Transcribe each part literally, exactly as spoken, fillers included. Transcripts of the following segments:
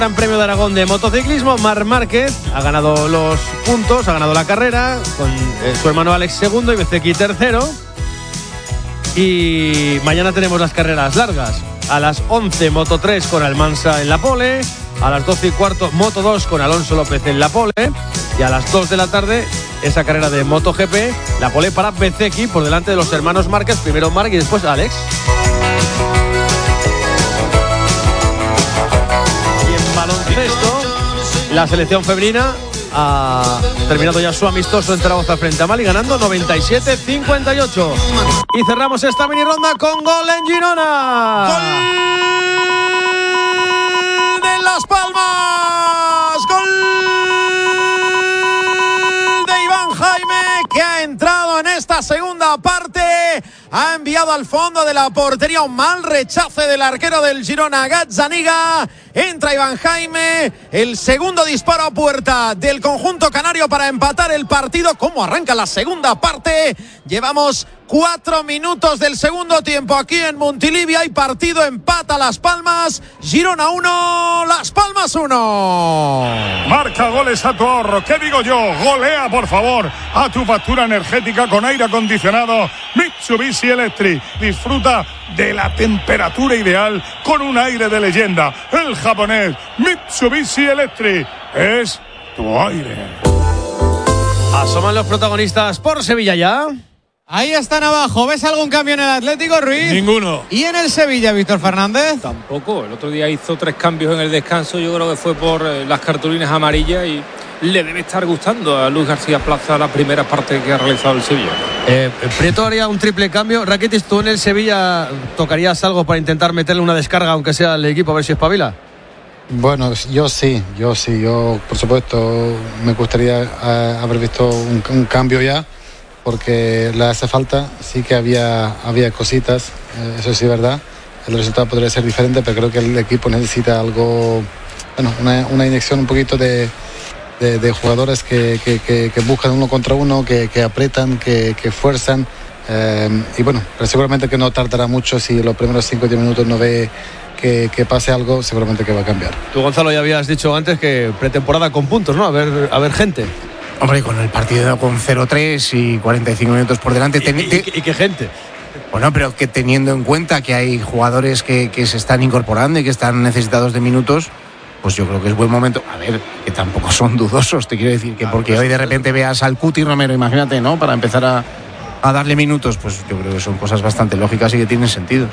Gran Premio de Aragón de motociclismo. Marc Márquez ha ganado los puntos, ha ganado la carrera con eh, su hermano Alex segundo y Bezzecchi tercero. Y mañana tenemos las carreras largas. A las once Moto tres con Almansa en la pole, a las doce y cuarto Moto dos con Alonso López en la pole, y a las dos de la tarde esa carrera de MotoGP, la pole para Bezzecchi por delante de los hermanos Márquez, primero Marc y después Alex. Y en baloncesto, la selección femenina ha terminado ya su amistoso en Zaragoza frente a Mali, ganando noventa y siete a cincuenta y ocho. Y cerramos esta mini ronda con gol en Girona. ¡Gol de Las Palmas! ¡Gol de Iván Jaime, que ha entrado en esta segunda parte! Ha enviado al fondo de la portería un mal rechace del arquero del Girona, Gazzaniga. Entra Iván Jaime, el segundo disparo a puerta del conjunto canario para empatar el partido. ¿Cómo arranca la segunda parte? Llevamos cuatro minutos del segundo tiempo aquí en Montilivi. Hay partido, empata Las Palmas, Girona uno, Las Palmas uno. Marca goles a tu ahorro. ¿Qué digo yo? Golea, por favor, a tu factura energética con aire acondicionado Mitsubishi Electric. Disfruta de la temperatura ideal con un aire de leyenda. El japonés Mitsubishi Electric es tu aire. Asoman los protagonistas por Sevilla ya. Ahí están abajo. ¿Ves algún cambio en el Atlético, Ruiz? Ninguno. ¿Y en el Sevilla, Víctor Fernández? Tampoco. El otro día hizo tres cambios en el descanso. Yo creo que fue por eh, las cartulinas amarillas y le debe estar gustando a Luis García Plaza la primera parte que ha realizado el Sevilla. Eh, Prieto haría un triple cambio. Rakitic, ¿tú en el Sevilla tocarías algo para intentar meterle una descarga, aunque sea al equipo, a ver si espabila? Bueno, yo sí, yo sí. Yo, por supuesto, me gustaría eh, haber visto un, un cambio ya, porque le hace falta. Sí que había, había cositas, eh, eso sí es verdad. El resultado podría ser diferente, pero creo que el equipo necesita algo, bueno, una, una inyección un poquito de, de, de jugadores que, que, que, que buscan uno contra uno, que, que apretan, que, que fuerzan. Eh, y bueno, pero seguramente que no tardará mucho. Si los primeros cinco o diez minutos no ve que, que pase algo, seguramente que va a cambiar. Tú, Gonzalo, ya habías dicho antes que pretemporada con puntos, ¿no? A ver, a ver gente. Hombre, con el partido con cero tres y cuarenta y cinco minutos por delante. ¿Y, ten... y, y, y qué gente? Bueno, pero que teniendo en cuenta que hay jugadores que, que se están incorporando y que están necesitados de minutos, pues yo creo que es buen momento. A ver, que tampoco son dudosos, te quiero decir, que porque hoy de repente veas al Cuti Romero, imagínate, ¿no? Para empezar a, a darle minutos, pues yo creo que son cosas bastante lógicas y que tienen sentido.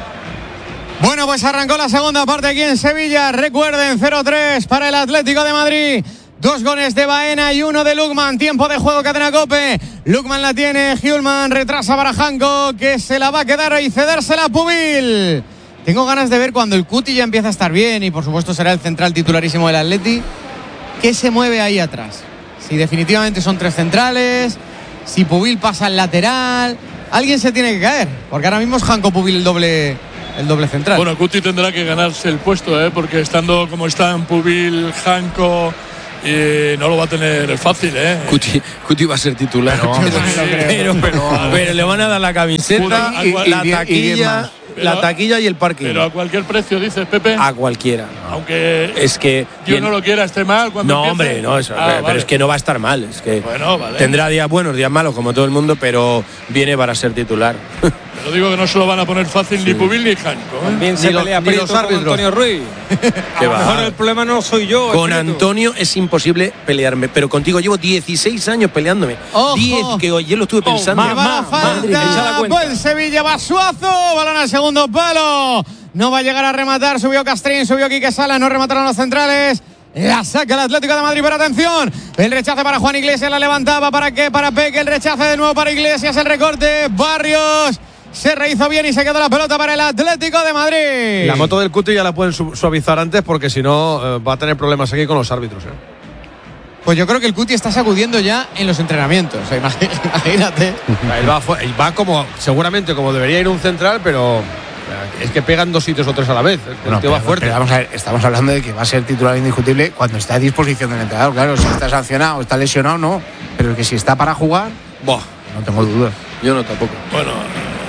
Bueno, pues arrancó la segunda parte aquí en Sevilla. Recuerden, cero tres para el Atlético de Madrid. Dos goles de Baena y uno de Lukman. Tiempo de juego, Cadena COPE. Lukman la tiene, Hjulman retrasa para Janko, que se la va a quedar y cedérsela a Pubil. Tengo ganas de ver cuando el Cuti ya empieza a estar bien, y por supuesto será el central titularísimo del Atleti, qué se mueve ahí atrás. Si definitivamente son tres centrales, si Pubil pasa al lateral, alguien se tiene que caer, porque ahora mismo es Janko Pubil el doble, el doble central. Bueno, Cuti tendrá que ganarse el puesto, ¿eh? Porque estando como están Pubil, Janko, y no lo va a tener fácil, ¿eh? Cuti, Cuti va a ser titular. Pero, pero, pero, pero, pero le van a dar la camiseta, y, y, la y, taquilla, pero, la taquilla y el parking. Pero a cualquier precio, dices, Pepe. A cualquiera. No. Aunque es que Dios no lo quiera, esté mal cuando No, empiece. hombre, no, eso, ah, pero vale. es que no va a estar mal. Es que bueno, vale. Tendrá días buenos, días malos, como todo el mundo, pero viene para ser titular. Pero digo que no se lo van a poner fácil sí. ni Pubil ni Janko, ¿eh? También se ni pelea lo, Prieto con Antonio Ruiz. A lo mejor el problema no soy yo. Con Antonio es imposible pelearme, pero contigo llevo dieciséis años peleándome. Ojo. diez, que hoy lo estuve pensando. Oh, más, más, falta. Buen Sevilla, Basuazo, balón al segundo palo. No va a llegar a rematar, subió Castrín, subió Quique Sala, no remataron los centrales. La saca el Atlético de Madrid, pero atención, el rechace para Juan Iglesias, la levantaba, ¿para qué? Para Peque, el rechace de nuevo para Iglesias, el recorte, Barrios, se rehizo bien y se quedó la pelota para el Atlético de Madrid. La moto del Cuti ya la pueden suavizar antes, porque si no eh, va a tener problemas aquí con los árbitros, ¿eh? Pues yo creo que el Cuti está sacudiendo ya en los entrenamientos, o sea, imagínate. Él va, va como, seguramente como debería ir un central, pero es que pegan dos sitios o tres a la vez. El bueno, tío pero, va fuerte. Pero vamos a ver, estamos hablando de que va a ser titular indiscutible cuando está a disposición del entrenador. Claro, si está sancionado, está lesionado, no. Pero que si está para jugar, Buah, no tengo dudas. yo no tampoco. Bueno,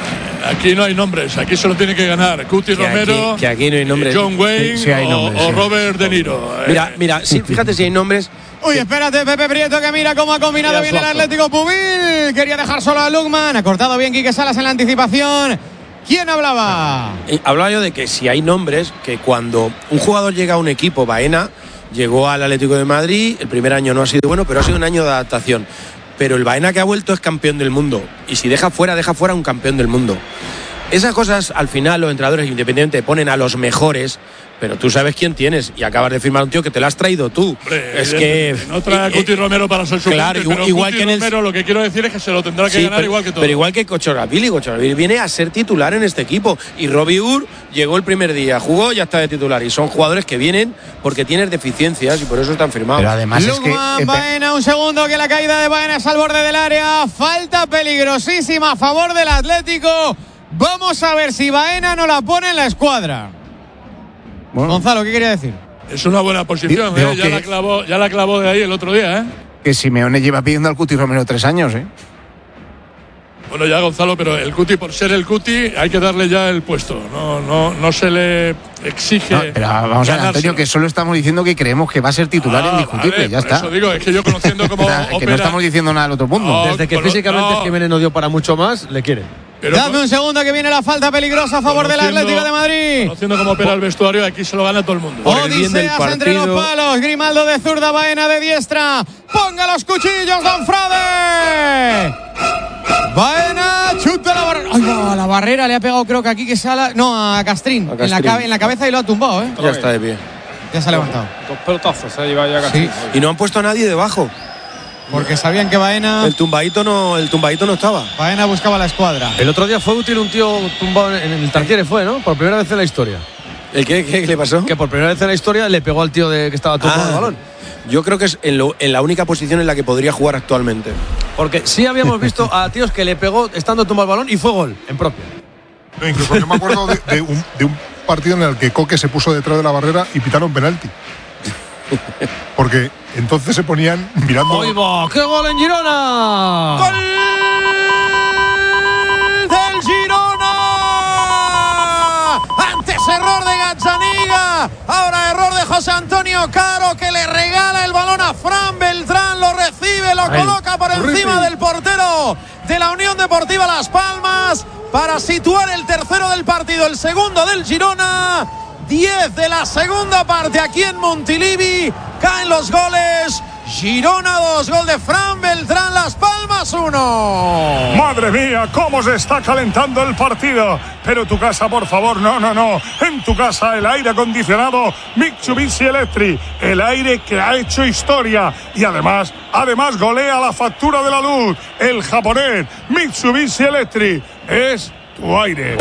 Aquí no hay nombres, aquí solo tiene que ganar Cuti Que Romero, aquí- que aquí no hay nombres. John Wayne Sí, sí hay o- nombres, o, sí. Robert De Niro. Mira, Eh, mira, sí, fíjate si hay nombres. Uy, espérate, Pepe Prieto, que mira cómo ha combinado Y a bien el Suazo. Atlético Pubil. Quería dejar solo a Lukman. Ha cortado bien Quique Salas en la anticipación. ¿Quién hablaba? Eh, Hablaba yo de que si hay nombres, que cuando un jugador llega a un equipo, Baena llegó al Atlético de Madrid, el primer año no ha sido bueno, pero ha sido un año de adaptación. Pero el Baena que ha vuelto es campeón del mundo. Y si deja fuera, deja fuera un campeón del mundo. Esas cosas, al final, los entrenadores independientes ponen a los mejores, pero tú sabes quién tienes y acabas de firmar un tío que te lo has traído tú. hombre, es que no trae a eh, Cuti Romero para ser suplente, claro, igual- pero igual Cuti que en el- Romero lo que quiero decir es que se lo tendrá que sí, ganar pero, igual que todo. pero igual que Cochorabili, Cochorabili viene a ser titular en este equipo. Y Robbie Ur llegó el primer día, jugó y ya está de titular. Y son jugadores que vienen porque tienen deficiencias y por eso están firmados. Pero además es que Lukman, eh, Baena, un segundo, que la caída de Baena es al borde del área. Falta peligrosísima a favor del Atlético. Vamos a ver si Baena no la pone en la escuadra. bueno, Gonzalo, ¿qué quería decir? Es una buena posición, Digo ¿eh? ya, que- la clavó, ya la clavó de ahí el otro día. ¿eh? que Simeone lleva pidiendo al Cuti Romero tres años, ¿eh? Bueno, ya Gonzalo, pero el Cuti, por ser el Cuti, hay que darle ya el puesto. No, no, no se le exige. No, pero vamos a ver, Antonio, ganárselo. que solo estamos diciendo que creemos que va a ser titular Ah, indiscutible, vale, ya por está. Eso digo, es que yo conociendo cómo O sea, que opera, no estamos diciendo nada al otro mundo. No, Desde que pero- físicamente no. Jiménez no dio para mucho más, le quiere. pero Dame un segundo, que viene la falta peligrosa a favor del conociendo- Atlético de Madrid. Conociendo cómo opera el vestuario, aquí se lo gana todo el mundo. Por el bien del Odiseas entre los partido. palos. Grimaldo de zurda, Baena de diestra. Ponga los cuchillos, Don Frade. Baena chuta la barrera. Ay, va, la barrera le ha pegado, creo que aquí que sala. No, a Castrín. A En, la Castrín. cabe- en la cabeza y lo ha tumbado, ¿eh? Ya está de pie. Ya se ha levantado. Dos pelotazos se ha llevado ya casi. Sí. Y no han puesto a nadie debajo. Porque sabían que Baena, El tumbadito no, el tumbadito no estaba. Baena buscaba la escuadra. El otro día fue útil un tío tumbado en el Tartiere, fue, ¿no? Por primera vez en la historia. ¿El qué, qué, qué le pasó? Que por primera vez en la historia le pegó al tío de que estaba tumbado Ah, el balón. Yo creo que es en, lo- en la única posición en la que podría jugar actualmente. Porque sí habíamos visto a tíos que le pegó estando tumbado el balón y fue gol en propia. No, incluso yo me acuerdo de, de un, de un partido en el que Coque se puso detrás de la barrera y pitaron penalti. Porque entonces se ponían mirando. ¡Ahí va! ¡Qué gol en Girona! ¡Gol del Girona! Antes error de Gazzaniga, ahora error de José Antonio Caro, que le regala el balón a Fran Beltrán, lo recibe, lo coloca por encima del portero de la Unión Deportiva Las Palmas para situar el tercero del partido, el segundo del Girona. diez de la segunda parte aquí en Montilivi. Caen los goles. Girona dos, gol de Fran Beltrán, Las Palmas uno. Madre mía, cómo se está calentando el partido. Pero tu casa, por favor, no, no, no. En tu casa el aire acondicionado Mitsubishi Electric. El aire que ha hecho historia. Y además, además golea la factura de la luz. El japonés Mitsubishi Electric es tu aire.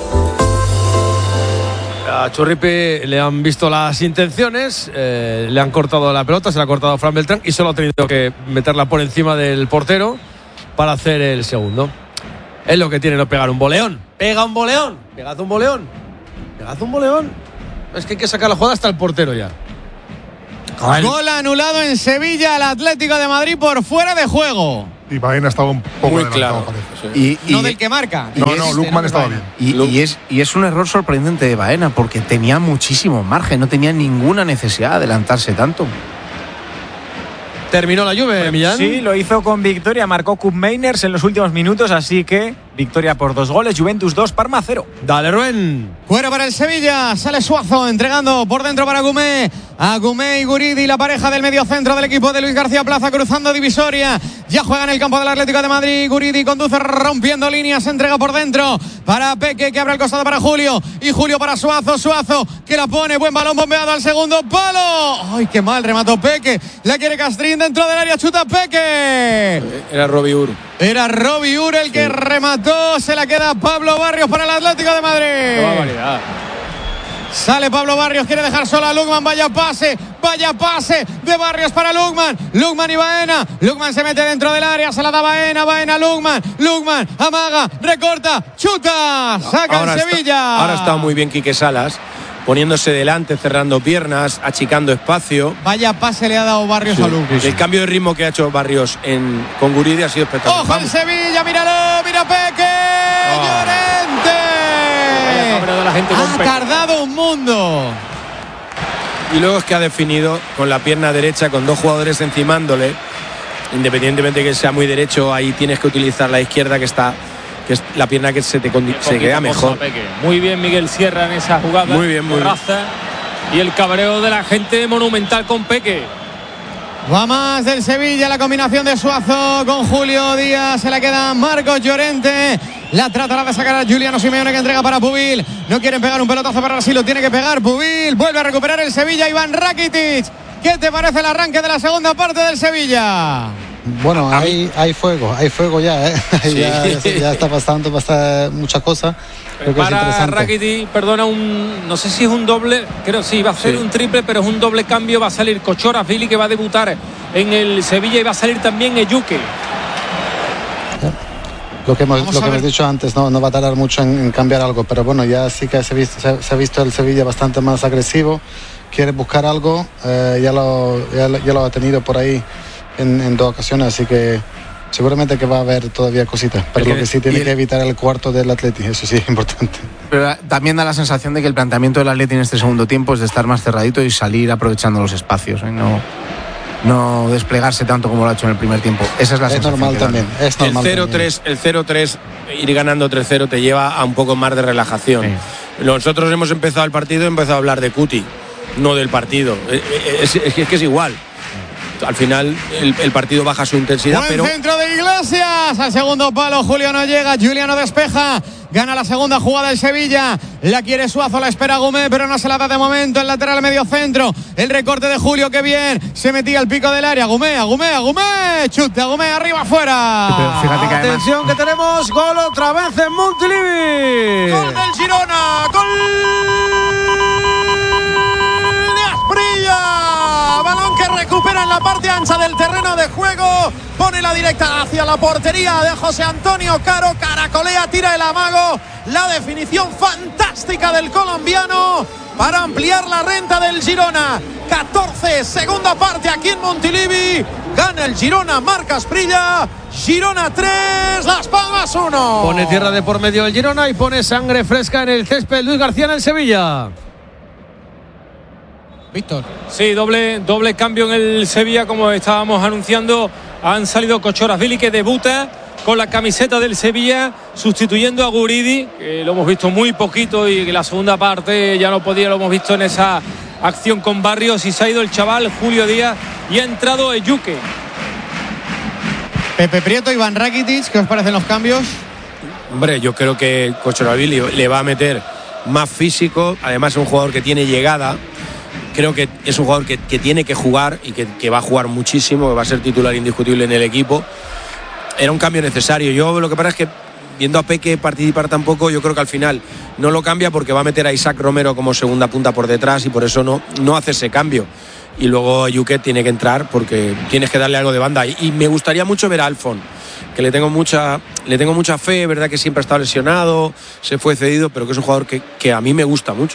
A Churripi le han visto las intenciones, eh, le han cortado la pelota, se la ha cortado Fran Beltrán y solo ha tenido que meterla por encima del portero para hacer el segundo. Es lo que tiene no pegar un boleón. Pega un boleón, pegad un boleón, pegad un boleón. Es que hay que sacar la jugada hasta el portero ya. Gol anulado en Sevilla al Atlético de Madrid por fuera de juego. Y Baena estaba un poco Muy adelantado, claro. parece. Y, y- No del que marca. y No, es- no, Lukman estaba bien. Y, y es, y es un error sorprendente de Baena porque tenía muchísimo margen, no tenía ninguna necesidad de adelantarse tanto. Terminó la Juve, Millán. Sí, lo hizo con victoria, marcó Koop Meiners en los últimos minutos, así que victoria por dos goles, Juventus dos, Parma cero. Dale, Rubén. Fuera para el Sevilla, sale Suazo entregando por dentro para Gumé. A Gumé y Guridi, la pareja del mediocentro del equipo de Luis García Plaza, cruzando divisoria. Ya juega en el campo del Atlético de Madrid. Guridi conduce rompiendo líneas, entrega por dentro para Peque, que abre el costado para Julio. Y Julio para Suazo, Suazo que la pone, buen balón bombeado al segundo palo. ¡Ay, qué mal! Remató Peque. La quiere Castrín dentro del área, chuta Peque. Era Robbie Ur. Era Robbie Ur el que remató. Se la queda Pablo Barrios para el Atlético de Madrid. Qué barbaridad. Sale Pablo Barrios, quiere dejar sola a Lukman. Vaya pase, vaya pase de Barrios para Lukman. Lukman y Baena. Lukman se mete dentro del área, se la da Baena. Baena, Lukman. Lukman, amaga, recorta, chuta. Saca Ahora el está- Sevilla. ahora está muy bien Quique Salas, poniéndose delante, cerrando piernas, achicando espacio. Vaya pase le ha dado Barrios Sí, a Lukman. El cambio de ritmo que ha hecho Barrios en, con Guridi ha sido espectacular. Ojo el Sevilla, míralo, mira Peque. Llorente. cabreo de la gente con Ha Peque. tardado un mundo. Y luego es que ha definido con la pierna derecha, con dos jugadores encimándole. Independientemente que sea muy derecho, ahí tienes que utilizar la izquierda, que está que es la pierna que se te condi- se queda mejor. Muy bien Miguel Sierra en esa jugada. Muy bien, muy bien. Y el cabreo de la gente monumental con Peque. Va más del Sevilla, la combinación de Suazo con Julio Díaz. Se la queda Marcos Llorente. La tratará de sacar a Juliano Simeone, que entrega para Pubil. No quieren pegar un pelotazo para Brasil, lo tiene que pegar Pubil. Vuelve a recuperar el Sevilla, Iván Rakitic. ¿Qué te parece el arranque de la segunda parte del Sevilla? Bueno, hay, hay fuego, hay fuego ya, ¿eh? Sí. ya, ya, ya está pasando, pasa mucha cosa. Creo que es Para interesante. Rakitic, perdona, un, no sé si es un doble, creo sí, va a ser Sí. un triple, pero es un doble cambio. Va a salir Kochorazvili, que va a debutar en el Sevilla, y va a salir también Ejuke. Lo que hemos, Vamos lo a que ver. hemos dicho antes, no, no va a tardar mucho en, en cambiar algo, pero bueno, ya sí que se ha visto, se, se ha visto el Sevilla bastante más agresivo, quiere buscar algo, eh, ya, lo, ya, lo- ya lo ha tenido por ahí en, en dos ocasiones, así que seguramente que va a haber todavía cositas, pero El lo que- que sí tiene y el- que evitar el cuarto del Atleti, eso sí es importante. Pero también da la sensación de que el planteamiento del Atleti en este segundo tiempo es de estar más cerradito y salir aprovechando los espacios, ¿eh? no, no desplegarse tanto como lo ha hecho en el primer tiempo. Esa es la Es sensación normal que da. también, es El normal cero también. tres, el cero tres, ir ganando tres cero te lleva a un poco más de relajación. Sí. Nosotros hemos empezado el partido, he empezado a hablar de Cuti, no del partido. Es, es- es que es igual. Al final el, el partido baja su intensidad, Buen pero centro de Iglesias. Al segundo palo, Julio no llega. Juliano despeja. Gana la segunda jugada el Sevilla. La quiere Suazo, la espera Gumé, pero no se la da de momento. El lateral medio centro. El recorte de Julio, que bien. Se metía al pico del área. Gumé, a Gumé, a Gumé. Chute, a Gumé, arriba, afuera. Pero fíjate que además Atención que tenemos gol otra vez en Montilivi. Gol del Girona, gol de Asprilla. Balón que recupera en la parte ancha del terreno de juego. Pone la directa hacia la portería de José Antonio Caro. Caracolea, tira el amago. La definición fantástica del colombiano para ampliar la renta del Girona. catorce, segunda parte aquí en Montilivi. Gana el Girona, marca Asprilla. Girona tres, Las Palmas uno. Pone tierra de por medio el Girona y pone sangre fresca en el césped Luis García en el Sevilla. Víctor. Sí, doble, doble cambio en el Sevilla, como estábamos anunciando. Han salido Kochorazvili, que debuta con la camiseta del Sevilla, sustituyendo a Guridi, que lo hemos visto muy poquito y que la segunda parte ya no podía, lo hemos visto en esa acción con Barrios, y se ha ido el chaval Julio Díaz y ha entrado Ejuke. Pepe Prieto, Iván Rakitic. ¿Qué os parecen los cambios? hombre, yo creo que Kochorazvili le va a meter más físico. Además es un jugador que tiene llegada. Creo que es un jugador que, que tiene que jugar y que, que va a jugar muchísimo, que va a ser titular indiscutible en el equipo. Era un cambio necesario. Yo lo que pasa es que viendo a Peque participar tampoco, yo creo que al final no lo cambia porque va a meter a Isaac Romero como segunda punta por detrás y por eso no, no hace ese cambio. Y luego Ejuke tiene que entrar porque tienes que darle algo de banda. Y, y me gustaría mucho ver a Alfon, que le tengo mucha, le tengo mucha fe, verdad que siempre ha estado lesionado, se fue cedido, pero que es un jugador que, que a mí me gusta mucho.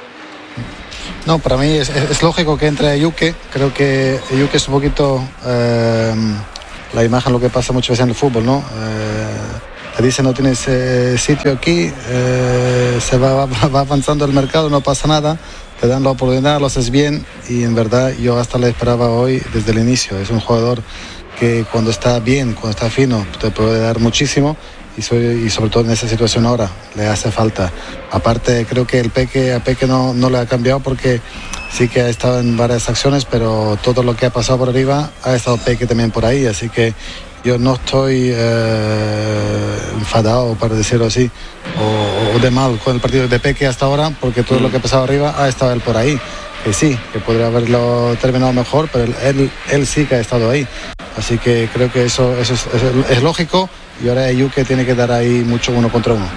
No, para mí es, es- es lógico que entre Ejuke. Creo que Ejuke es un poquito eh, la imagen, lo que pasa muchas veces en el fútbol, ¿no? Eh, te dicen no tienes eh, sitio aquí, eh, se va, va, va avanzando el mercado, no pasa nada, te dan la oportunidad, lo haces bien y en verdad yo hasta le esperaba hoy desde el inicio. Es un jugador que cuando está bien, cuando está fino, te puede dar muchísimo. Y, soy, y sobre todo en esa situación ahora le hace falta. Aparte creo que el Peque a Peque no, no le ha cambiado porque sí que ha estado en varias acciones, pero todo lo que ha pasado por arriba ha estado Peque también por ahí, así que yo no estoy eh, enfadado, para decirlo así, o, o de mal con el partido de Peque hasta ahora, porque todo lo que ha pasado arriba ha estado él por ahí. Que sí, que podría haberlo terminado mejor, pero él, él, él sí que ha estado ahí. Así que creo que eso, eso es, es, es lógico y ahora Ejuke tiene que dar ahí mucho uno contra uno.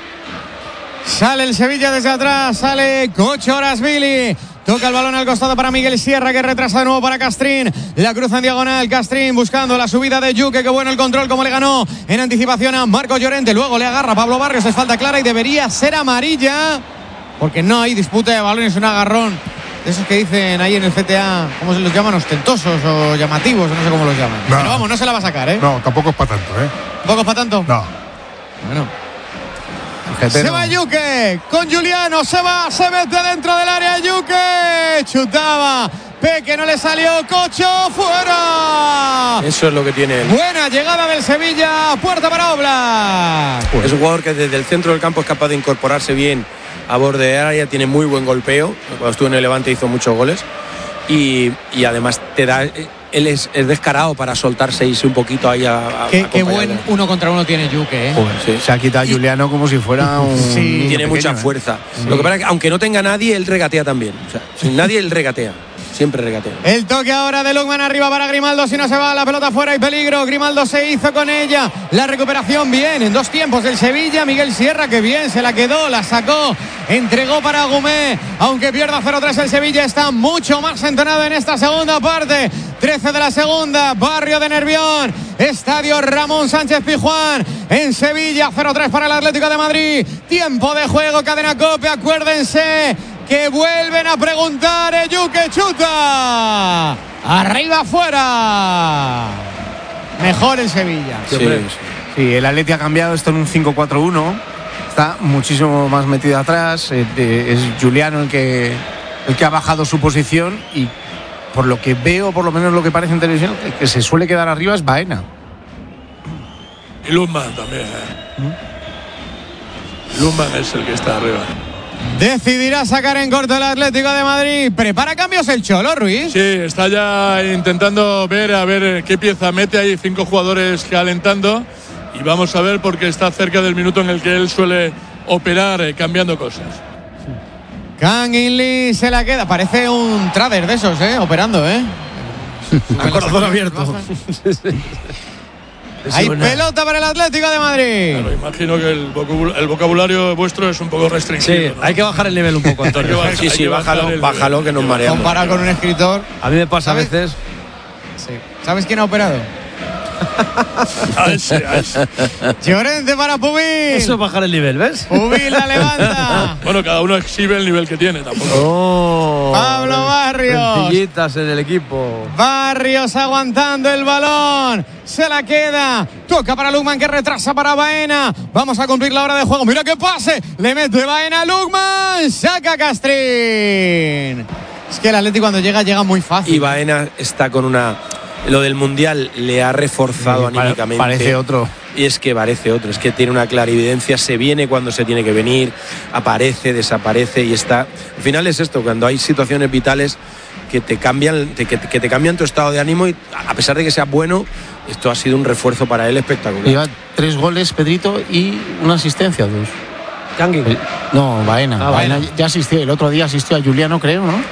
Sale el Sevilla desde atrás, sale Kochorazvili. Toca el balón al costado para Miguel Sierra, que retrasa de nuevo para Castrín. La cruza en diagonal, Castrín buscando la subida de Ejuke. Qué bueno el control, como le ganó en anticipación a Marcos Llorente. Luego le agarra Pablo Barrios, es falta clara y debería ser amarilla, porque no hay disputa de balones, un agarrón. Esos que dicen ahí en el C T A, ¿cómo se los llaman? Ostentosos o llamativos, o no sé cómo los llaman. No. Pero vamos, no se la va a sacar, ¿eh? No, tampoco es para tanto, ¿eh? ¿Poco para tanto? No. Bueno. tarjetero. Se va Yuke con Juliano, se va, se mete dentro del área Yuke. Chutaba. Peque no le salió, Cocho, fuera. Eso es lo que tiene él. Buena llegada del Sevilla, puerta para Oblak. Es un jugador que desde el centro del campo es capaz de incorporarse bien a borde de área, tiene muy buen golpeo. Cuando estuvo en el Levante hizo muchos goles. Y, y además te da, él es, es descarado para soltarse y irse un poquito ahí a, a Qué, qué buen uno contra uno tiene Yuke, ¿eh? Joder, sí. Se ha quitado a Juliano como si fuera un. Sí, tiene mucha pequeño, fuerza. Sí. Lo que pasa es que aunque no tenga nadie, él regatea también. O sea, sin nadie él regatea. Siempre regatea. El toque ahora de Lukman arriba para Grimaldo. Si no se va la pelota fuera y peligro. Grimaldo se hizo con ella. La recuperación bien en dos tiempos del Sevilla. Miguel Sierra que bien se la quedó, la sacó, entregó para Gumé. Aunque pierda cero tres el Sevilla está mucho más entonado en esta segunda parte. trece de la segunda. Barrio de Nervión. Estadio Ramón Sánchez Pizjuán. En Sevilla cero tres para el Atlético de Madrid. Tiempo de juego, Cadena COPE. Acuérdense que vuelven a preguntar. Yuke chuta. Arriba, afuera. Mejor el Sevilla. Sí, sí. Sí, el Atleti ha cambiado esto en un cinco cuatro uno. Está muchísimo más metido atrás. Es Juliano el que, el que ha bajado su posición. Y por lo que veo, por lo menos lo que parece en televisión, el que se suele quedar arriba es Baena. Y Lukman también. ¿eh? ¿Mm? Lukman es el que está arriba. Decidirá sacar en corto el Atlético de Madrid. ¿Prepara cambios el Cholo, Ruiz? Sí, está ya intentando ver a ver qué pieza mete. Hay cinco jugadores calentando y vamos a ver porque está cerca del minuto en el que él suele operar eh, cambiando cosas. Kang In Lee se la queda. Parece un trader de esos, ¿eh? Operando, ¿eh? A corazón abierto. Hay pelota para el Atlético de Madrid. Claro, imagino que el vocabulario, el vocabulario vuestro es un poco restringido. Sí, ¿no? hay que bajar el nivel un poco, Antonio. Hay que Sí, sí, bajar bájalo, el- bájalo que nos mareamos. Comparado con un escritor. A mí me pasa a ¿Sabes? veces. Sí. ¿Sabes quién ha operado? A ese, a ese. Llorente para Pubil. Eso es bajar el nivel, ¿ves? Pubil la levanta. Bueno, cada uno exhibe el nivel que tiene tampoco. Oh, Pablo Barrios. Sencillitas en el equipo. Barrios aguantando el balón. Se la queda. Toca para Lukman que retrasa para Baena. Vamos a cumplir la hora de juego. Mira qué pase. Le mete Baena a Lukman. Saca Castrín. Es que el Atlético cuando llega, llega muy fácil. Y Baena está con una. Lo del Mundial le ha reforzado Sí, anímicamente. parece otro. Y es que parece otro. Es que tiene una clarividencia. Se viene cuando se tiene que venir. Aparece, desaparece y está. Al final es esto, cuando hay situaciones vitales que te cambian, te, que, que te cambian tu estado de ánimo y a pesar de que sea bueno, esto ha sido un refuerzo para él espectacular. Lleva tres goles, Pedrito, y una asistencia, dos. Kangui. Eh, No, Baena. Ah, Baena Baena. ya asistió. El otro día asistió a Juliano, creo, ¿no?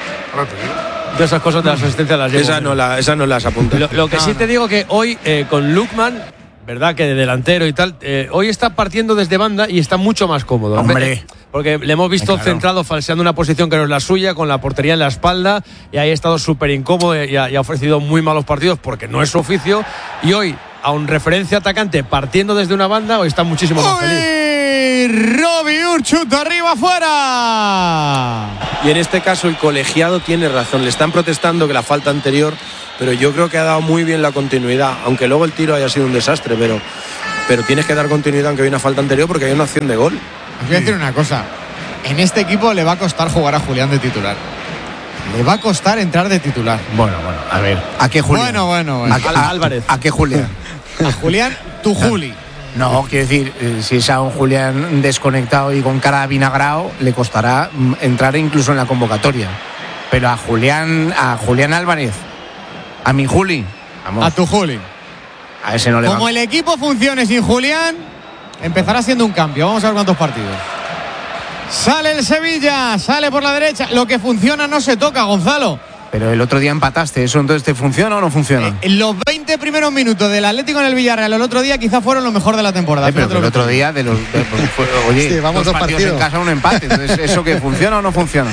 De esas cosas de las asistencias las llevo. Esa no, la, esa no las apunta. Lo, lo que sí te digo que hoy eh, con Lukman, verdad que de delantero y tal, eh, hoy está partiendo desde banda y está mucho más cómodo. Hombre. Porque le hemos visto Eh, claro. centrado, falseando una posición que no es la suya, con la portería en la espalda, y ahí ha estado súper incómodo y ha, y ha ofrecido muy malos partidos porque no es su oficio. Y hoy, aun referencia atacante, partiendo desde una banda, hoy está muchísimo más feliz. ¡Uy! Robbie Urchuto arriba afuera. Y en este caso el colegiado tiene razón. Le están protestando que la falta anterior, pero yo creo que ha dado muy bien la continuidad, aunque luego el tiro haya sido un desastre, pero, pero tienes que dar continuidad aunque hay una falta anterior porque hay una opción de gol. Os voy a decir una cosa. En este equipo le va a costar jugar a Julián de titular. Le va a costar entrar de titular. Bueno, bueno, a ver. ¿A qué Julián? Bueno, bueno, bueno. ¿A, a- Álvarez. ¿A qué Julián? A Julián, tu Juli. No, quiero decir, eh, si es a un Julián desconectado y con cara de vinagrao, le costará mm, entrar incluso en la convocatoria. Pero a Julián, a Julián Álvarez, a mi Juli, vamos, A tu Juli. a ese no le Como va. el equipo funcione sin Julián, empezará siendo un cambio. Vamos a ver cuántos partidos. Sale el Sevilla, sale por la derecha. Lo que funciona no se toca, Gonzalo. Pero el otro día empataste, ¿eso entonces te funciona o no funciona? Eh, en los veinte primeros minutos del Atlético en el Villarreal el otro día quizás fueron lo mejor de la temporada. Eh, pero Fíjate que el lo que otro te día de los de- pues, fue- oye, Sí, vamos dos dos partidos, partidos. en casa, un empate. Entonces, ¿eso que funciona o no funciona?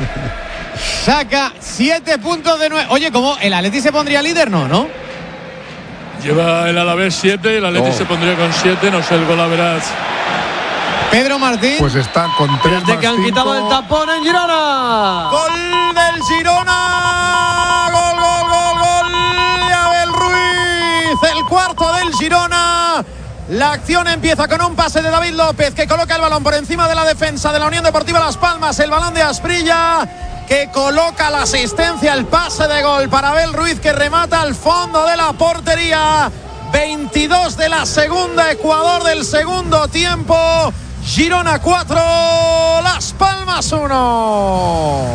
saca siete puntos de nueve. Oye, ¿cómo? ¿El Atleti se pondría líder? No, ¿no? Lleva el Alavés siete y el Atleti Oh. se pondría con siete. No sé el gol a verás. Pedro Martín. Pues está con tres Desde más que han cinco. quitado el tapón en Girona. Gol del Girona. Gol, gol, gol, gol de Abel Ruiz. El cuarto del Girona. La acción empieza con un pase de David López, que coloca el balón por encima de la defensa de la Unión Deportiva Las Palmas. El balón de Asprilla, que coloca la asistencia, el pase de gol para Abel Ruiz, que remata al fondo de la portería. veintidós de la segunda, Ecuador del segundo tiempo. Girona cuatro, Las Palmas uno.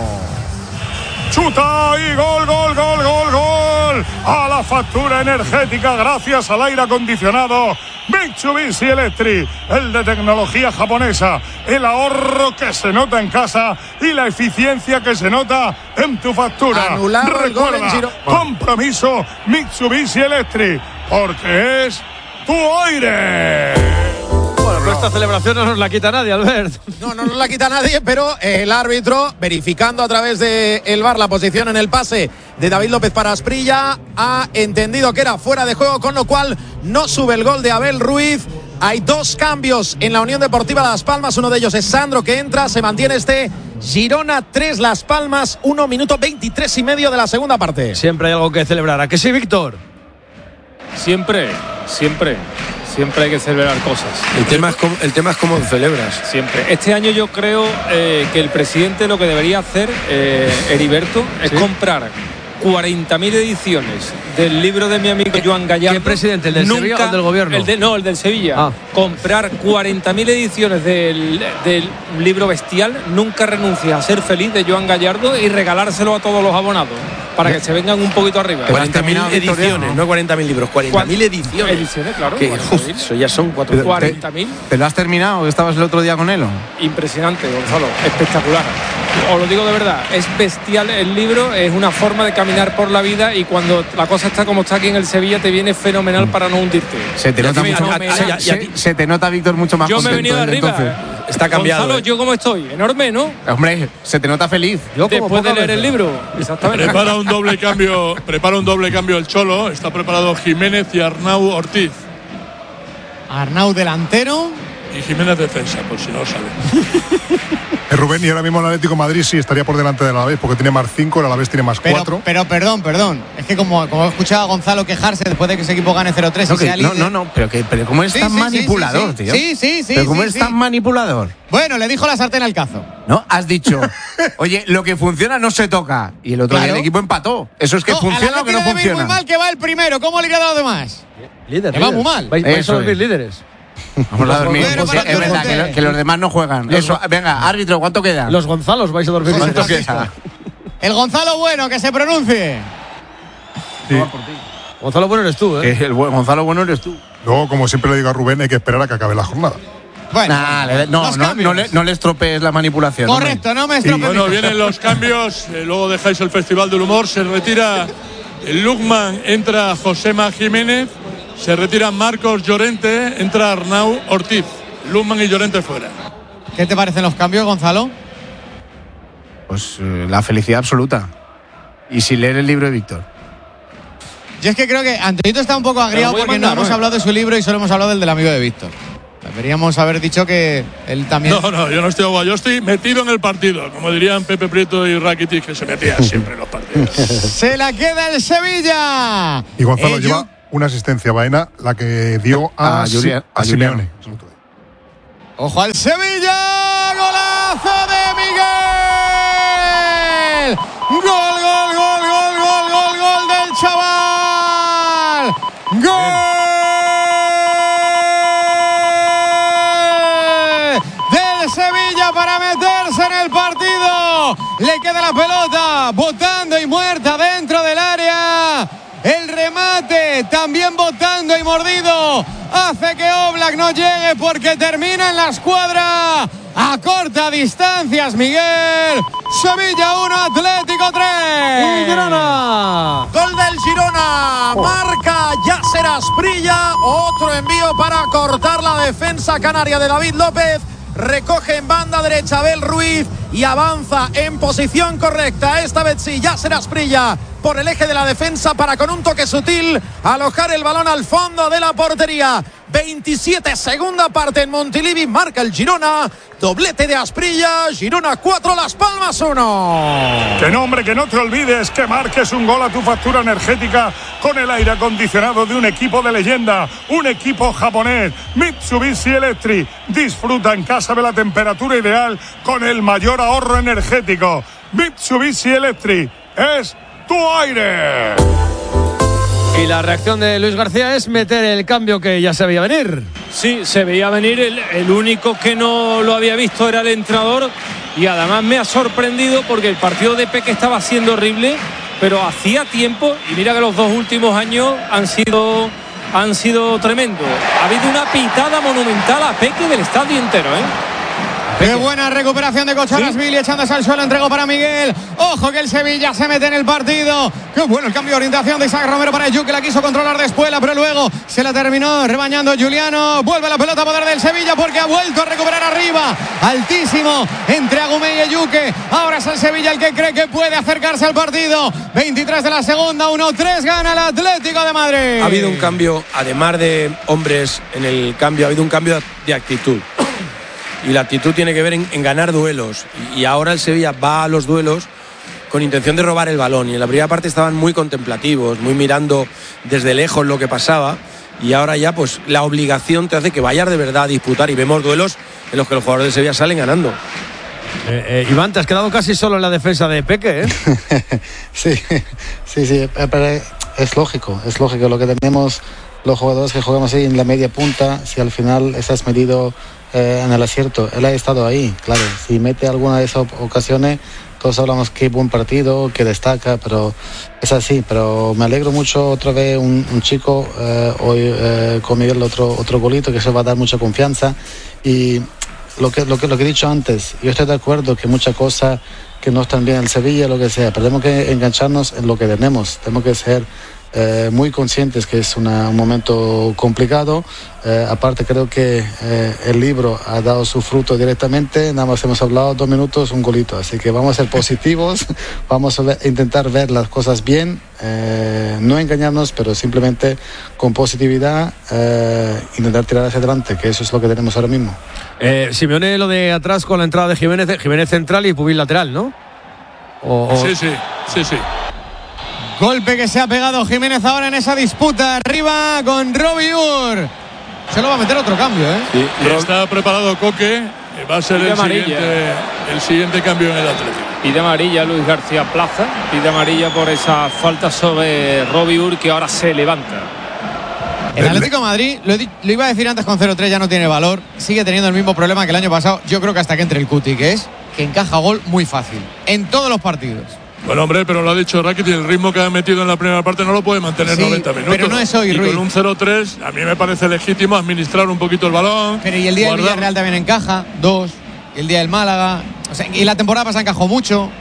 Chuta y gol, gol, gol, gol, gol. A la factura energética gracias al aire acondicionado Mitsubishi Electric, el de tecnología japonesa. El ahorro que se nota en casa y la eficiencia que se nota en tu factura. Anulado el gol en Girona. Compromiso Mitsubishi Electric, porque es tu aire. Bueno, pero esta celebración no nos la quita nadie, Albert. No, no nos la quita nadie, pero el árbitro, verificando a través del V A R la posición en el pase de David López para Asprilla, ha entendido que era fuera de juego, con lo cual no sube el gol de Abel Ruiz. Hay dos cambios en la Unión Deportiva Las Palmas, uno de ellos es Sandro, que entra, se mantiene este Girona tres, Las Palmas uno, minuto veintitrés y medio de la segunda parte. Siempre hay algo que celebrar, ¿a que sí, Víctor? Siempre, siempre. Siempre hay que celebrar cosas. El tema es cómo, el tema es cómo celebras. Siempre. Este año yo creo eh, que el presidente lo que debería hacer, eh, Heriberto, es ¿sí? comprar cuarenta mil ediciones del libro de mi amigo Joan Gallardo. ¿Qué presidente? ¿El del Nunca, Sevilla o del gobierno? El de, no, el del Sevilla. Ah. Comprar cuarenta mil ediciones del, del libro bestial, Nunca renuncies a ser feliz, de Joan Gallardo, y regalárselo a todos los abonados para que se vengan un poquito arriba. cuarenta mil ediciones, no cuarenta mil libros, cuarenta mil ediciones. Ediciones, claro. Que, uf, eso ya son cuarenta mil. ¿Te lo has terminado? ¿Estabas el otro día con él? Impresionante, Gonzalo. Espectacular. Os lo digo de verdad, es bestial el libro, es una forma de caminar por la vida, y cuando la cosa está como está aquí en el Sevilla te viene fenomenal para no hundirte. Se te nota mucho, se, se, se te nota, Víctor, mucho más. Yo me he venido de arriba. Entonces. Está cambiado. Gonzalo, ¿eh? ¿yo cómo estoy? Enorme, ¿no? Hombre, se te nota feliz. Yo Después de leer veces. el libro. Exactamente. Prepara un doble cambio, prepara un doble cambio el Cholo. Está preparado Jiménez y Arnau Ortiz. Arnau delantero y Jiménez defensa, por si no sale. Eh, Rubén, y ahora mismo el Atlético de Madrid sí estaría por delante del Alavés, porque tiene más cinco, el Alavés tiene más cuatro. Pero, pero perdón, perdón. Es que como, como he escuchado a Gonzalo quejarse después de que ese equipo gane cero tres no, y sea no, líder. no, no, pero, que, pero ¿cómo es sí, tan sí, manipulador, sí, sí, tío? Sí, sí, sí. ¿Pero cómo sí, es sí. tan manipulador? Bueno, le dijo la sartén al cazo. No, has dicho, oye, lo que funciona no se toca. Y el otro claro. día el equipo empató. Eso es que no, funciona o que no funciona. muy mal que va el primero. ¿Cómo le irá a los demás? Líder, que líder. va muy mal. Vais, vais a dormir líderes. Vamos a dormir. Bueno, es es verdad que, lo, que los demás no juegan. Los Eso, venga, árbitro, ¿cuánto queda? Los Gonzalos vais a dormir. ¿Cuánto queda? El Gonzalo Bueno, que se pronuncie. Sí. Gonzalo Bueno eres tú, ¿eh? El Gonzalo Bueno eres tú. Luego, como siempre le digo a Rubén, hay que esperar a que acabe la jornada. Bueno, nah, le, no, no, no, le, no le estropees la manipulación. Correcto, no me estropees. Bueno, vienen los cambios, eh, luego dejáis el Festival del Humor, se retira el Lukman, entra Josema Jiménez, se retira Marcos Llorente, entra Arnau Ortiz. Lukman y Llorente fuera. ¿Qué te parecen los cambios, Gonzalo? Pues eh, la felicidad absoluta. Y sin leer el libro de Víctor. Yo es que creo que Antonito está un poco agriado porque mandar, no hemos ¿eh? hablado de su libro y solo hemos hablado del del amigo de Víctor. Deberíamos haber dicho que él también. No, no, yo no estoy agua, yo estoy metido en el partido, como dirían Pepe Prieto y Rakitic, que se metían siempre en los partidos. Se la queda el Sevilla. Y Gonzalo eh, lleva yo... una asistencia Baena, la que dio a, a, Julia, a, a Simeone. Ojo al Sevilla, golazo de Miguel. Gol, gol, gol, gol, gol, gol, gol del chaval. Gol. Sevilla para meterse en el partido. Le queda la pelota botando y muerta dentro del área. El remate también botando y mordido hace que Oblak no llegue porque termina en la escuadra a corta distancias. Miguel. Sevilla uno, Atlético tres. Girona. Gol del Girona. Marca Yasser Asprilla. Otro envío para cortar la defensa canaria de David López. Recoge en banda derecha Abel Ruiz y avanza en posición correcta. Esta vez sí, Yasser Asprilla por el eje de la defensa para con un toque sutil alojar el balón al fondo de la portería. veintisiete, segunda parte en Montilivi, marca el Girona, doblete de Asprilla, Girona cuatro, Las Palmas uno. Que no, hombre, que no te olvides que marques un gol a tu factura energética con el aire acondicionado de un equipo de leyenda, un equipo japonés, Mitsubishi Electric. Disfruta en casa de la temperatura ideal con el mayor ahorro energético. Mitsubishi Electric es tu aire. Y la reacción de Luis García es meter el cambio que ya se veía venir. Sí, se veía venir. El, el único que no lo había visto era el entrenador. Y además me ha sorprendido porque el partido de Peque estaba siendo horrible, pero hacía tiempo, y mira que los dos últimos años han sido, han sido tremendos. Ha habido una pitada monumental a Peque del estadio entero, ¿eh? Qué buena recuperación de Cocharasvili, ¿sí? Echándose al suelo, entregó para Miguel. Ojo que el Sevilla se mete en el partido. Qué bueno el cambio de orientación de Isaac Romero para Eyu, que la quiso controlar de espuela, pero luego se la terminó rebañando Juliano. Vuelve la pelota a poder del Sevilla porque ha vuelto a recuperar arriba. Altísimo entre Agumé y Ejuque. Ahora es el Sevilla el que cree que puede acercarse al partido. veintitrés de la segunda, uno tres, gana el Atlético de Madrid. Ha habido un cambio, además de hombres en el cambio, ha habido un cambio de actitud. Y la actitud tiene que ver en, en ganar duelos. Y, y ahora el Sevilla va a los duelos con intención de robar el balón. Y en la primera parte estaban muy contemplativos, muy mirando desde lejos lo que pasaba. Y ahora ya pues la obligación te hace que vayas de verdad a disputar. Y vemos duelos en los que los jugadores de Sevilla salen ganando. Eh, eh, Iván, te has quedado casi solo en la defensa de Peque, ¿eh? sí, sí, sí. Pero es lógico, es lógico. Lo que tenemos los jugadores que jugamos ahí en la media punta, si al final estás medido Eh, en el acierto, él ha estado ahí, claro, si mete alguna de esas ocasiones todos hablamos que buen partido, que destaca, pero es así. Pero me alegro mucho otra vez un, un chico eh, hoy eh, con Miguel otro, otro golito que se va a dar mucha confianza. Y lo que, lo que, lo que he dicho antes, yo estoy de acuerdo que muchas cosas que no están bien en el Sevilla, lo que sea, pero tenemos que engancharnos en lo que tenemos, tenemos que ser Eh, muy conscientes que es una, un momento complicado. Eh, aparte creo que eh, el libro ha dado su fruto directamente, nada más hemos hablado dos minutos, un golito, así que vamos a ser positivos, vamos a ver, intentar ver las cosas bien, eh, no engañarnos, pero simplemente con positividad eh, intentar tirar hacia adelante, que eso es lo que tenemos ahora mismo. eh, Simeone lo de atrás con la entrada de Jiménez, Jiménez central y Pubil lateral, ¿no? O, o... Sí, sí, sí, sí. Golpe que se ha pegado Jiménez ahora en esa disputa. Arriba con Robiur. Se lo va a meter otro cambio, ¿eh? Sí, está preparado Coque. Va a ser el siguiente, el siguiente cambio en el Atlético. Pide amarilla Luis García Plaza. Pide amarilla por esa falta sobre Robiur, que ahora se levanta. El Atlético de Madrid, lo, lo iba a decir antes con cero tres, ya no tiene valor. Sigue teniendo el mismo problema que el año pasado. Yo creo que hasta que entre el Cuti, que es que encaja gol muy fácil. En todos los partidos. Bueno, hombre, pero lo ha dicho Rakitic, el ritmo que ha metido en la primera parte no lo puede mantener sí, noventa minutos. Pero no es hoy, y Ruiz. Con un cero tres, a mí me parece legítimo administrar un poquito el balón. Pero y el día guardar... del Villarreal también encaja, dos. Y el día del Málaga. O sea, y la temporada pasada encajó mucho.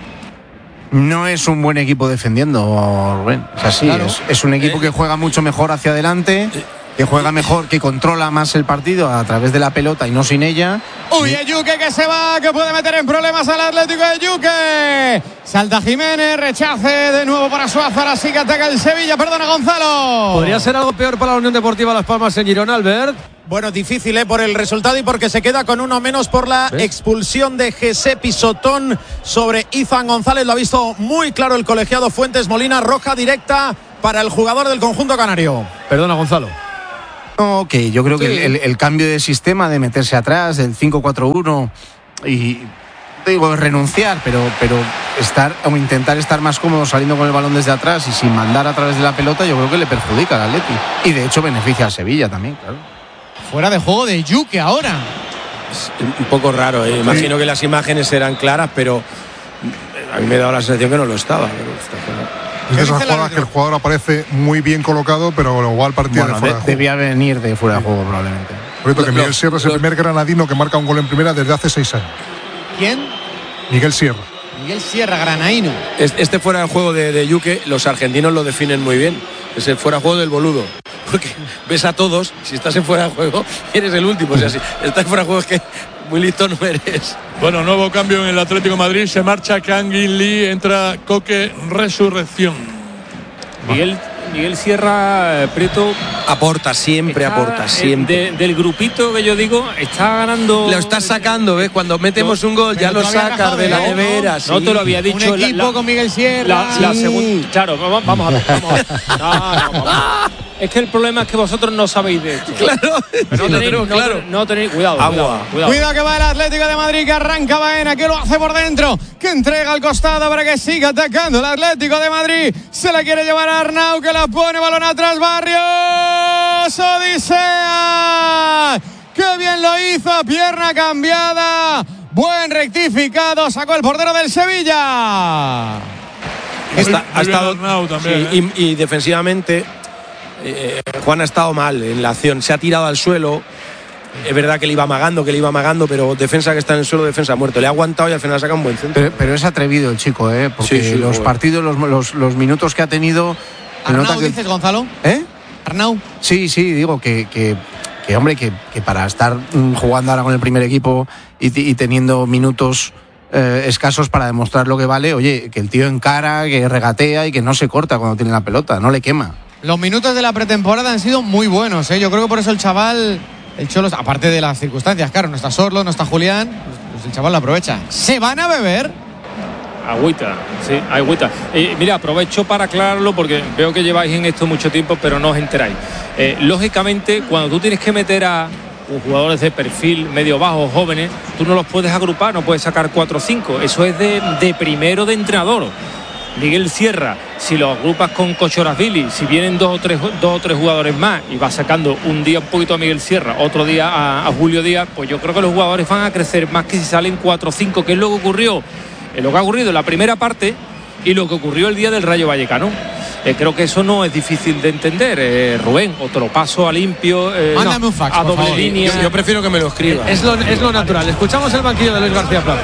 No es un buen equipo defendiendo, Rubén. Es así, claro. es, es un equipo eh. que juega mucho mejor hacia adelante. Eh. Que juega mejor, que controla más el partido a través de la pelota y no sin ella. Uy, Ejuque que se va, que puede meter en problemas al Atlético de Ejuque. Salta Jiménez, rechace de nuevo para Suázar, así que ataca el Sevilla, perdona Gonzalo. ¿Podría ser algo peor para la Unión Deportiva Las Palmas en Girona, Albert? Bueno, difícil ¿eh? por el resultado y porque se queda con uno menos por la ¿ves? expulsión de José Pisotón sobre Izan González. Lo ha visto muy claro el colegiado Fuentes Molina, roja directa para el jugador del conjunto canario. Perdona, Gonzalo. No, ok, yo creo sí. que el, el, el cambio de sistema, de meterse atrás, del cinco cuatro uno, y digo renunciar, pero, pero estar o intentar estar más cómodo saliendo con el balón desde atrás y sin mandar a través de la pelota, yo creo que le perjudica al Atleti. Y de hecho beneficia al Sevilla también, claro. Fuera de juego de Ejuque ahora. Es un poco raro, ¿eh? Imagino sí. que las imágenes eran claras, pero a mí me ha dado la sensación que no lo estaba. Pero está fuera. Es de esas jugadas que el jugador aparece muy bien colocado, pero igual partido bueno, de fuera de, de juego. Debía venir de fuera de juego probablemente. Por cierto, que Miguel Sierra es el primer granadino que marca un gol en primera desde hace seis años. ¿Quién? Miguel Sierra. Miguel Sierra, granadino. Este fuera de juego de, de Ejuque, los argentinos lo definen muy bien. Es el fuera de juego del boludo. Porque ves a todos, si estás en fuera de juego, eres el último. O sea, si estás fuera de juego es que muy listo no eres. Bueno, nuevo cambio en el Atlético de Madrid. Se marcha Kang In Lee, entra Coque, Resurrección. Miguel, Miguel Sierra, eh, Prieto. Aporta, siempre está, aporta, eh, siempre. de, del grupito que yo digo, está ganando. Lo está sacando, ¿ves? Cuando metemos no, un gol ya lo sacas de la nevera. No, sí. no te lo había dicho. Un equipo la, la, con Miguel Sierra. La, la Sí. segunda. Claro, vamos, vamos a ver. Vamos a ver. No, no, vamos. Es que el problema es que vosotros no sabéis de esto. Claro, No sí, lo tenéis, tenemos no, claro. no tenéis. Cuidado, Agua. cuidado, cuidado. Cuidado que va el Atlético de Madrid, que arranca Baena, que lo hace por dentro, que entrega al costado para que siga atacando el Atlético de Madrid. Se la quiere llevar a Arnau, que la pone balón atrás, Barrios. Odisea. ¡Qué bien lo hizo! Pierna cambiada. Buen rectificado. Sacó el portero del Sevilla. Está- ha Muy bien estado Arnau también, sí, y, y defensivamente eh, Juan ha estado mal en la acción, se ha tirado al suelo. Es verdad que le iba amagando, que le iba amagando, pero defensa que está en el suelo, defensa muerto. Le ha aguantado y al final saca un buen centro. Pero, pero es atrevido el chico, ¿eh? Porque Sí, sí, los joder. partidos, los, los, los minutos que ha tenido. se nota Arnau, que- dices, Gonzalo. ¿Eh? Arnau. Sí, sí, digo que, que, que hombre, que, que para estar mm, jugando ahora con el primer equipo y, y teniendo minutos eh, escasos para demostrar lo que vale, oye, que el tío encara, que regatea y que no se corta cuando tiene la pelota, no le quema. Los minutos de la pretemporada han sido muy buenos, ¿eh? Yo creo que por eso el chaval, el Cholo, aparte de las circunstancias, claro, no está Sorlo, no está Julián, pues el chaval lo aprovecha. ¿Se van a beber? Agüita, sí, agüita. Eh, mira, aprovecho para aclararlo porque veo que lleváis en esto mucho tiempo, pero no os enteráis. Eh, lógicamente, cuando tú tienes que meter a jugadores de perfil medio bajo, jóvenes, tú no los puedes agrupar, no puedes sacar cuatro o cinco. Eso es de, de primero de entrenador. Miguel Sierra, si lo agrupas con Kochorazvili, si vienen dos o tres dos o tres jugadores más y vas sacando un día un poquito a Miguel Sierra, otro día a, a Julio Díaz, pues yo creo que los jugadores van a crecer más que si salen cuatro o cinco, que es lo que ocurrió, eh, lo que ha ocurrido en la primera parte y lo que ocurrió el día del Rayo Vallecano. Eh, creo que eso no es difícil de entender, eh, Rubén, o te lo paso a limpio, eh, Mándame no, un fax, a por doble favor. línea. Yo, yo prefiero que me lo escriba. Es lo, es lo natural. Escuchamos el banquillo de Luis García Plaza.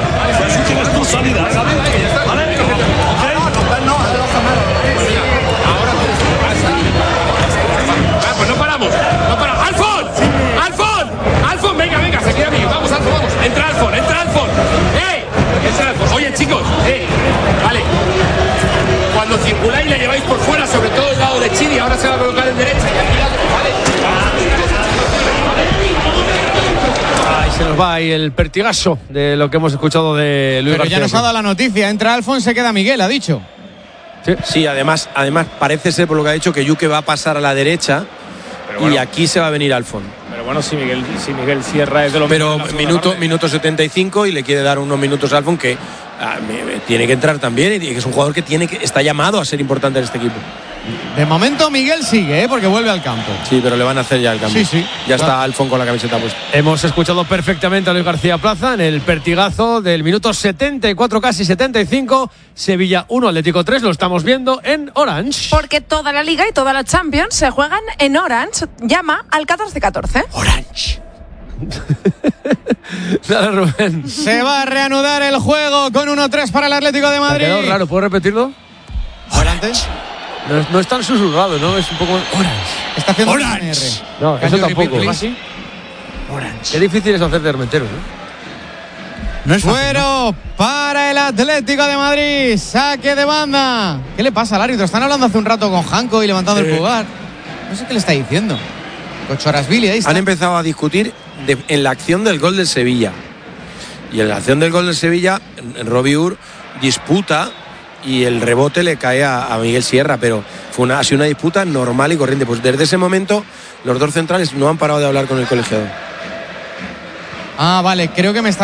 Pues no paramos, no paramos. ¡Alfon! ¡Alfon! ¡Alfon! Venga, venga, se queda bien. Vamos, Alfon, vamos. Entra Alfon, entra Alfon. ¡Eh! Entra Alfon. Oye, chicos, eh. Vale. Cuando circuláis le lleváis por fuera, sobre todo el lado de Chiri. Ahora se va a colocar en derecha. Y aquí Ahí se nos va ahí el pertigazo de lo que hemos escuchado de Luis Pero García ya nos ha Plaza. dado la noticia. Entra Alfonso, se queda Miguel, ha dicho. Sí, además, además parece ser por lo que ha dicho que Yuque va a pasar a la derecha bueno. y aquí se va a venir Alfon. Pero bueno, si Miguel, si Miguel Sierra es de los Pero mejores de la segunda minuto, parte. minuto setenta y cinco y le quiere dar unos minutos a Alfon que ah, me- me- tiene que entrar también y que es un jugador que tiene que está llamado a ser importante en este equipo. De momento Miguel sigue, ¿eh? Porque vuelve al campo. Sí, pero le van a hacer ya el cambio. Sí, sí. Ya Claro. está Alfon con la camiseta puesta. Hemos escuchado perfectamente a Luis García Plaza en el pertigazo del minuto setenta y cuatro, casi setenta y cinco. Sevilla uno, Atlético tres. Lo estamos viendo en Orange. Porque toda la Liga y toda la Champions se juegan en Orange. Llama al catorce catorce. Orange. Dale, Rubén. Se va a reanudar el juego con uno tres para el Atlético de Me ha Madrid. quedado raro, ¿puedo repetirlo? Adelante. No, es- no es tan susurrado, ¿no? Es un poco Orange. Está haciendo Orange. un R. No, Can eso you repeat, tampoco. please? Qué difícil es hacer de hermenteros, ¿no? No es Fuero para el Atlético de Madrid. Saque de banda. ¿Qué le pasa al árbitro? Están hablando hace un rato con Janko y levantando Sí. el pulgar. No sé qué le está diciendo. Kochorazvili, ahí está. Han empezado a discutir de- en la acción del gol del Sevilla. Y en la acción del gol del Sevilla, Robbie Ur disputa y el rebote le cae a, a Miguel Sierra, pero fue una, ha sido una disputa normal y corriente. Pues desde ese momento los dos centrales no han parado de hablar con el colegiado. Ah, vale, creo que me está